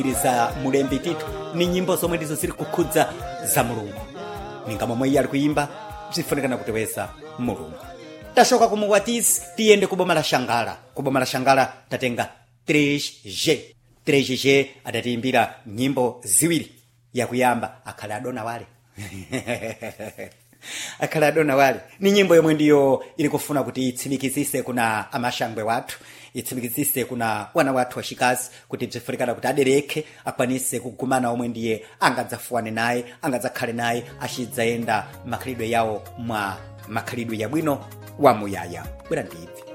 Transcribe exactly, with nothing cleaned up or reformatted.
za mulembe titu ni nyimbo zomwe ndizo ziri kukhudza za mulungu. Ninga momwe iye ali kuyimba zifunikana kuteweza mulungu. Tashoka kumuwatizi tiyende kuboma la Shangala. Kuboma la Shangala tatenga três G. três G adatiimbira nyimbo ziwiri. Yakuyamba akhala adona wale. Akhala adona wale. Ni nyimbo yomwe ndiyo ili kufuna kuti itsimikizise kuna amashangwe watu. Itsimikizise kuna wana watu washikazi kuti bzifunikana kuti adereke akwanise kugumana omwe ndiye angadzafuane naye, angadzakhale naye achidzaenda makhalidwe yawo mwa makhalidwe yabwino wa muyaya. Bwera ndibvi.